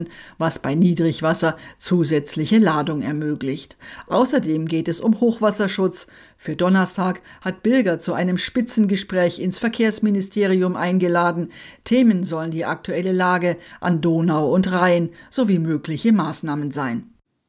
was bei Niedrigwasser zusätzliche Ladung ermöglicht. Außerdem geht es um Hochwasserschutz. Für Donnerstag hat Bilger zu einem Spitzengespräch ins Verkehrsministerium eingeladen. Themen sollen die aktuelle Lage an Donau und Rhein sowie mögliche Maßnahmen sein.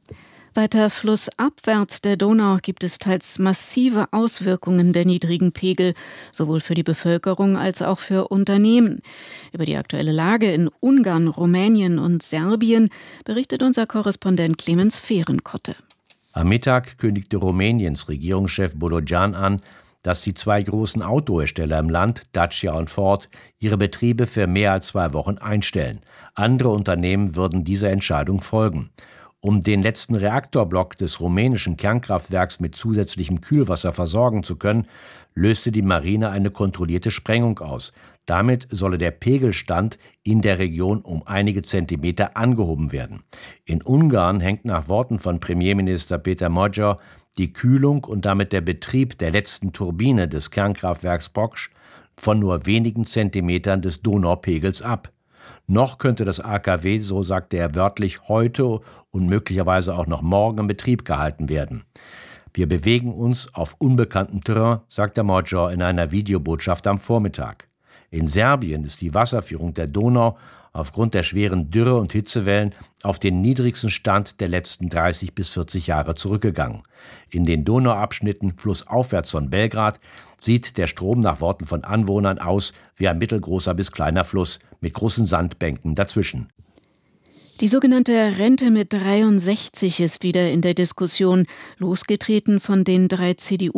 Weiter flussabwärts der Donau gibt es teils massive Auswirkungen der niedrigen Pegel, sowohl für die Bevölkerung als auch für Unternehmen. Über die aktuelle Lage in Ungarn, Rumänien und Serbien berichtet unser Korrespondent Clemens Fehrenkotte. Am Mittag kündigte Rumäniens Regierungschef Bodogan an, dass die zwei großen Autohersteller im Land, Dacia und Ford, ihre Betriebe für mehr als 2 Wochen einstellen. Andere Unternehmen würden dieser Entscheidung folgen. Um den letzten Reaktorblock des rumänischen Kernkraftwerks mit zusätzlichem Kühlwasser versorgen zu können, löste die Marine eine kontrollierte Sprengung aus. Damit solle der Pegelstand in der Region um einige Zentimeter angehoben werden. In Ungarn hängt nach Worten von Premierminister Péter Magyar die Kühlung und damit der Betrieb der letzten Turbine des Kernkraftwerks Poksch von nur wenigen Zentimetern des Donaupegels ab. Noch könnte das AKW, so sagte er wörtlich, heute und möglicherweise auch noch morgen in Betrieb gehalten werden. Wir bewegen uns auf unbekanntem Terrain, sagte Magyar in einer Videobotschaft am Vormittag. In Serbien ist die Wasserführung der Donau aufgrund der schweren Dürre- und Hitzewellen auf den niedrigsten Stand der letzten 30 bis 40 Jahre zurückgegangen. In den Donauabschnitten flussaufwärts von Belgrad sieht der Strom nach Worten von Anwohnern aus wie ein mittelgroßer bis kleiner Fluss mit großen Sandbänken dazwischen. Die sogenannte Rente mit 63 ist wieder in der Diskussion, losgetreten von den 3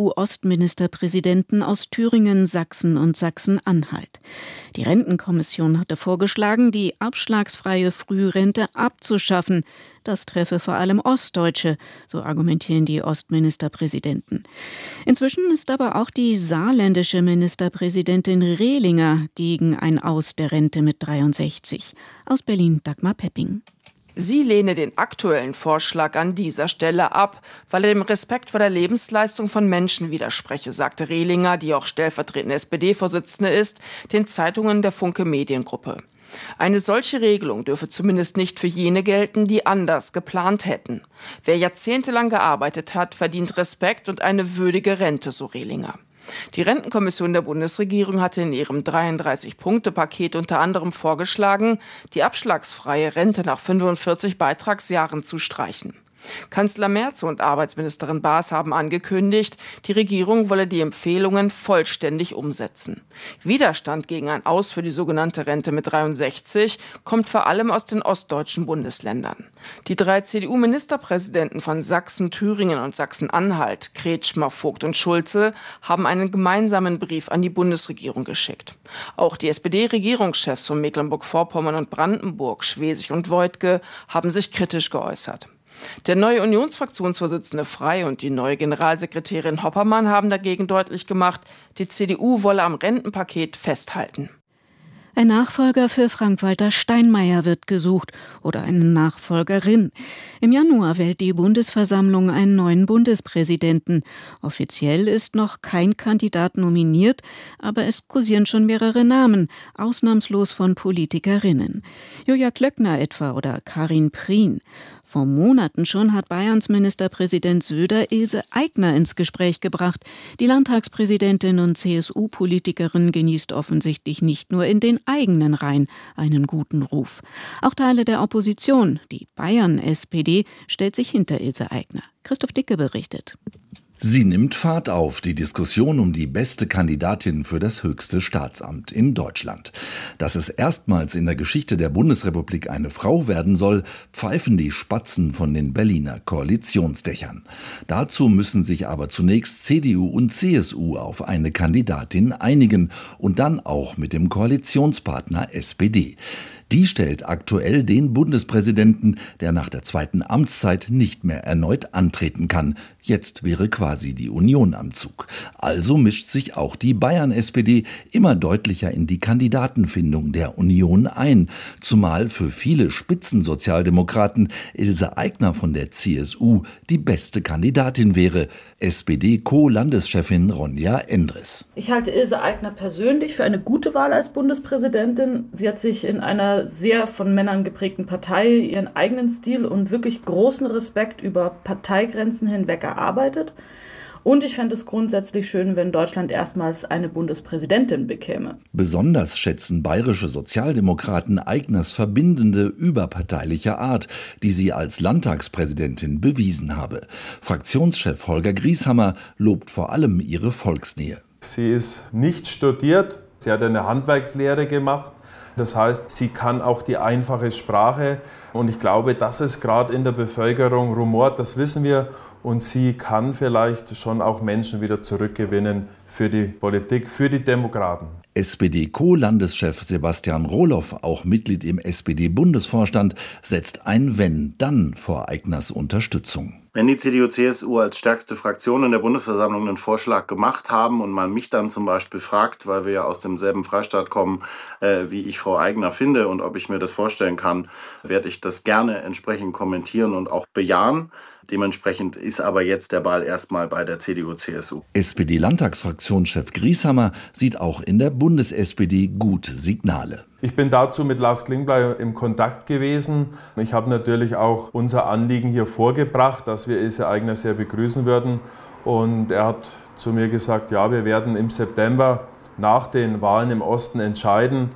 CDU-Ostministerpräsidenten aus Thüringen, Sachsen und Sachsen-Anhalt. Die Rentenkommission hatte vorgeschlagen, die abschlagsfreie Frührente abzuschaffen. Das treffe vor allem Ostdeutsche, so argumentieren die Ostministerpräsidenten. Inzwischen ist aber auch die saarländische Ministerpräsidentin Rehlinger gegen ein Aus der Rente mit 63. Aus Berlin Dagmar Pepping. Sie lehne den aktuellen Vorschlag an dieser Stelle ab, weil er dem Respekt vor der Lebensleistung von Menschen widerspreche, sagte Rehlinger, die auch stellvertretende SPD-Vorsitzende ist, den Zeitungen der Funke Mediengruppe. Eine solche Regelung dürfe zumindest nicht für jene gelten, die anders geplant hätten. Wer jahrzehntelang gearbeitet hat, verdient Respekt und eine würdige Rente, so Rehlinger. Die Rentenkommission der Bundesregierung hatte in ihrem 33-Punkte-Paket unter anderem vorgeschlagen, die abschlagsfreie Rente nach 45 Beitragsjahren zu streichen. Kanzler Merz und Arbeitsministerin Baas haben angekündigt, die Regierung wolle die Empfehlungen vollständig umsetzen. Widerstand gegen ein Aus für die sogenannte Rente mit 63 kommt vor allem aus den ostdeutschen Bundesländern. Die 3 CDU-Ministerpräsidenten von Sachsen, Thüringen und Sachsen-Anhalt, Kretschmer, Vogt und Schulze, haben einen gemeinsamen Brief an die Bundesregierung geschickt. Auch die SPD-Regierungschefs von Mecklenburg-Vorpommern und Brandenburg, Schwesig und Woidke, haben sich kritisch geäußert. Der neue Unionsfraktionsvorsitzende Frey und die neue Generalsekretärin Hoppermann haben dagegen deutlich gemacht, die CDU wolle am Rentenpaket festhalten. Ein Nachfolger für Frank-Walter Steinmeier wird gesucht oder eine Nachfolgerin. Im Januar wählt die Bundesversammlung einen neuen Bundespräsidenten. Offiziell ist noch kein Kandidat nominiert, aber es kursieren schon mehrere Namen, ausnahmslos von Politikerinnen. Julia Klöckner etwa oder Karin Prien. Vor Monaten schon hat Bayerns Ministerpräsident Söder Ilse Aigner ins Gespräch gebracht. Die Landtagspräsidentin und CSU-Politikerin genießt offensichtlich nicht nur in den eigenen Reihen einen guten Ruf. Auch Teile der Opposition, die Bayern-SPD, stellt sich hinter Ilse Aigner. Christoph Dicke berichtet. Sie nimmt Fahrt auf, die Diskussion um die beste Kandidatin für das höchste Staatsamt in Deutschland. Dass es erstmals in der Geschichte der Bundesrepublik eine Frau werden soll, pfeifen die Spatzen von den Berliner Koalitionsdächern. Dazu müssen sich aber zunächst CDU und CSU auf eine Kandidatin einigen und dann auch mit dem Koalitionspartner SPD. Die stellt aktuell den Bundespräsidenten, der nach der 2. Amtszeit nicht mehr erneut antreten kann. Jetzt wäre quasi die Union am Zug. Also mischt sich auch die Bayern-SPD immer deutlicher in die Kandidatenfindung der Union ein. Zumal für viele Spitzensozialdemokraten Ilse Aigner von der CSU die beste Kandidatin wäre. SPD-Co-Landeschefin Ronja Endres. Ich halte Ilse Aigner persönlich für eine gute Wahl als Bundespräsidentin. Sie hat sich in einer einer sehr von Männern geprägten Partei ihren eigenen Stil und wirklich großen Respekt über Parteigrenzen hinweg erarbeitet. Und ich fände es grundsätzlich schön, wenn Deutschland erstmals eine Bundespräsidentin bekäme. Besonders schätzen bayerische Sozialdemokraten Aigners verbindende, überparteiliche Art, die sie als Landtagspräsidentin bewiesen habe. Fraktionschef Holger Grieshammer lobt vor allem ihre Volksnähe. Sie ist nicht studiert, sie hat eine Handwerkslehre gemacht. Das heißt, sie kann auch die einfache Sprache. Und ich glaube, dass es gerade in der Bevölkerung rumort, das wissen wir. Und sie kann vielleicht schon auch Menschen wieder zurückgewinnen für die Politik, für die Demokraten. SPD-Co-Landeschef Sebastian Rohloff, auch Mitglied im SPD-Bundesvorstand, setzt ein Wenn-Dann vor Aigners Unterstützung. Wenn die CDU-CSU als stärkste Fraktion in der Bundesversammlung einen Vorschlag gemacht haben und man mich dann zum Beispiel fragt, weil wir ja aus demselben Freistaat kommen, wie ich Frau Aigner finde und ob ich mir das vorstellen kann, werde ich das gerne entsprechend kommentieren und auch bejahen. Dementsprechend ist aber jetzt der Ball erstmal bei der CDU-CSU. SPD-Landtagsfraktionschef Grieshammer sieht auch in der Bundes-SPD gute Signale. Ich bin dazu mit Lars Klingbeil im Kontakt gewesen. Ich habe natürlich auch unser Anliegen hier vorgebracht, dass wir Ilse Aigner sehr begrüßen würden. Und er hat zu mir gesagt, ja, wir werden im September nach den Wahlen im Osten entscheiden.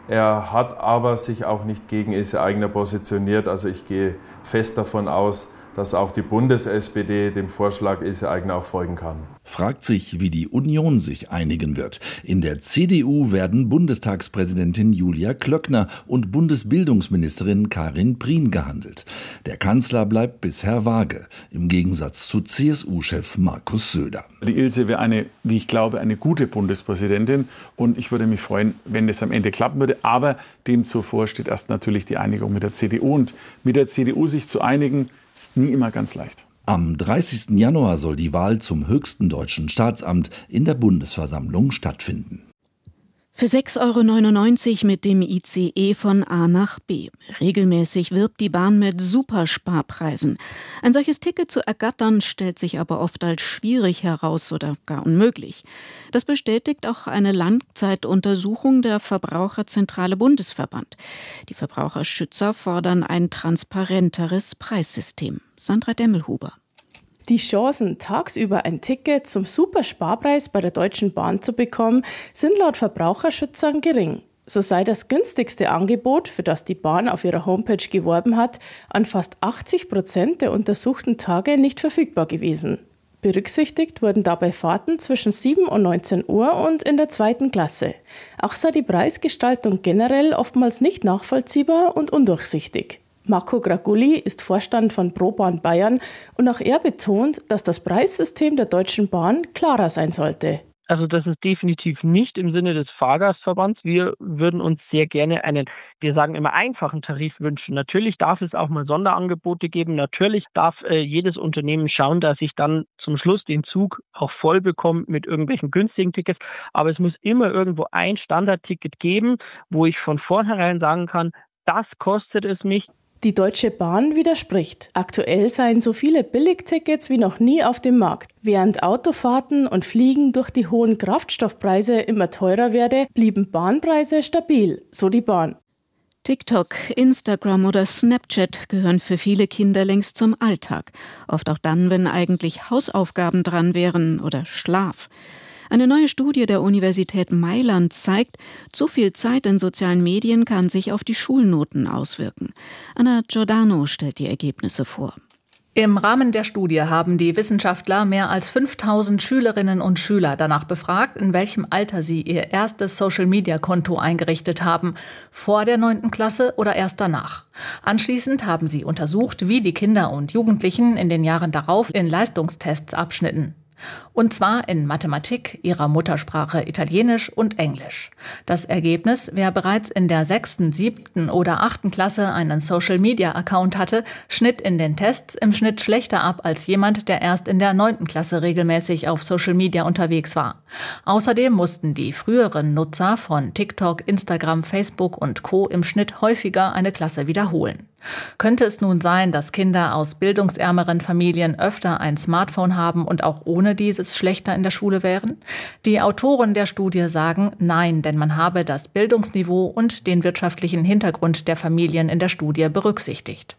Er hat aber sich auch nicht gegen Ilse Aigner positioniert. Also ich gehe fest davon aus, dass auch die Bundes-SPD dem Vorschlag Ilse Aigner auch folgen kann. Fragt sich, wie die Union sich einigen wird. In der CDU werden Bundestagspräsidentin Julia Klöckner und Bundesbildungsministerin Karin Prien gehandelt. Der Kanzler bleibt bisher vage, im Gegensatz zu CSU-Chef Markus Söder. Die Ilse wäre wie ich glaube, eine gute Bundespräsidentin und ich würde mich freuen, wenn das am Ende klappen würde. Aber dem zuvor steht erst natürlich die Einigung mit der CDU. Und mit der CDU sich zu einigen, ist nie immer ganz leicht. Am 30. Januar soll die Wahl zum höchsten deutschen Staatsamt in der Bundesversammlung stattfinden. Für 6,99 € mit dem ICE von A nach B. Regelmäßig wirbt die Bahn mit Supersparpreisen. Ein solches Ticket zu ergattern, stellt sich aber oft als schwierig heraus oder gar unmöglich. Das bestätigt auch eine Langzeituntersuchung der Verbraucherzentrale Bundesverband. Die Verbraucherschützer fordern ein transparenteres Preissystem. Sandra Demmelhuber. Die Chancen, tagsüber ein Ticket zum Supersparpreis bei der Deutschen Bahn zu bekommen, sind laut Verbraucherschützern gering. So sei das günstigste Angebot, für das die Bahn auf ihrer Homepage geworben hat, an fast 80% der untersuchten Tage nicht verfügbar gewesen. Berücksichtigt wurden dabei Fahrten zwischen 7 und 19 Uhr und in der 2. Klasse. Auch sei die Preisgestaltung generell oftmals nicht nachvollziehbar und undurchsichtig. Marco Gragulli ist Vorstand von ProBahn Bayern und auch er betont, dass das Preissystem der Deutschen Bahn klarer sein sollte. Also das ist definitiv nicht im Sinne des Fahrgastverbands. Wir würden uns sehr gerne einen, wir sagen immer, einfachen Tarif wünschen. Natürlich darf es auch mal Sonderangebote geben. Natürlich darf jedes Unternehmen schauen, dass ich dann zum Schluss den Zug auch voll bekomme mit irgendwelchen günstigen Tickets. Aber es muss immer irgendwo ein Standardticket geben, wo ich von vornherein sagen kann, das kostet es mich. Die Deutsche Bahn widerspricht. Aktuell seien so viele Billigtickets wie noch nie auf dem Markt. Während Autofahrten und Fliegen durch die hohen Kraftstoffpreise immer teurer werde, blieben Bahnpreise stabil, so die Bahn. TikTok, Instagram oder Snapchat gehören für viele Kinder längst zum Alltag. Oft auch dann, wenn eigentlich Hausaufgaben dran wären oder Schlaf. Eine neue Studie der Universität Mailand zeigt, zu viel Zeit in sozialen Medien kann sich auf die Schulnoten auswirken. Anna Giordano stellt die Ergebnisse vor. Im Rahmen der Studie haben die Wissenschaftler mehr als 5000 Schülerinnen und Schüler danach befragt, in welchem Alter sie ihr erstes Social-Media-Konto eingerichtet haben, vor der 9. Klasse oder erst danach. Anschließend haben sie untersucht, wie die Kinder und Jugendlichen in den Jahren darauf in Leistungstests abschnitten. Und zwar in Mathematik, ihrer Muttersprache Italienisch und Englisch. Das Ergebnis: Wer bereits in der 6., 7. oder 8. Klasse einen Social-Media-Account hatte, schnitt in den Tests im Schnitt schlechter ab als jemand, der erst in der 9. Klasse regelmäßig auf Social Media unterwegs war. Außerdem mussten die früheren Nutzer von TikTok, Instagram, Facebook und Co. im Schnitt häufiger eine Klasse wiederholen. Könnte es nun sein, dass Kinder aus bildungsärmeren Familien öfter ein Smartphone haben und auch ohne dieses Schulsitz schlechter in der Schule wären? Die Autoren der Studie sagen nein, denn man habe das Bildungsniveau und den wirtschaftlichen Hintergrund der Familien in der Studie berücksichtigt.